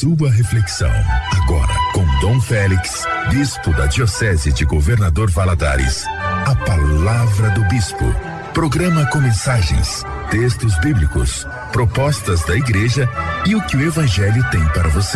sua reflexão. Agora, com Dom Félix, bispo da Diocese de Governador Valadares. A palavra do bispo. Programa com mensagens, textos bíblicos, propostas da igreja e o que o evangelho tem para você.